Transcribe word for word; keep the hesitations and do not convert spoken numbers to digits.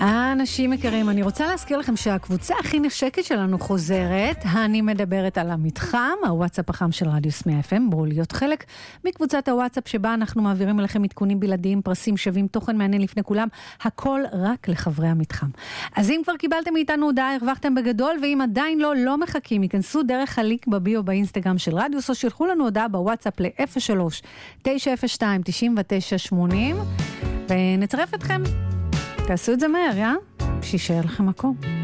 אנשים יקרים, אני רוצה להזכיר לכם שהקבוצה הכי נחשקת שלנו חוזרת. אני מדברת על המתחם, הוואטסאפ החם של רדיוס מאה אף אם. בואו להיות חלק מקבוצת הוואטסאפ שבה אנחנו מעבירים אליכם עדכונים בלעדיים, פרסים שווים, תוכן מעניין לפני כולם, הכל רק לחברי המתחם. אז אם כבר קיבלתם מאיתנו הודעה, הרווחתם בגדול, ואם עדיין לא, לא מחכים, ייכנסו דרך הלינק בביו באינסטגרם של רדיוס, או שילחו לנו הודעה בוואטסאפ ל-אפס שלוש תשע אפס שתיים תשעים ותשע שמונים, ונצרף אתכם. תעשו את זה מהר, יא? שישאר לכם מקום.